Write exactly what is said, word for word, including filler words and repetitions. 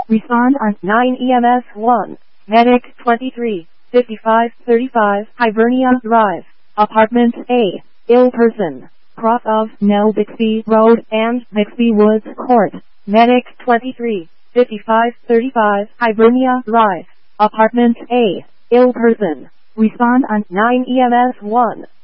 Respond on nine E M S one. Medic twenty-three fifty-five thirty-five Hibernia Drive, Apartment A. Ill person. Cross of Nell Bixby Road and Bixby Woods Court. Medic twenty-three fifty-five thirty-five Hibernia Drive, Apartment A. Ill person. Respond on nine E M S one.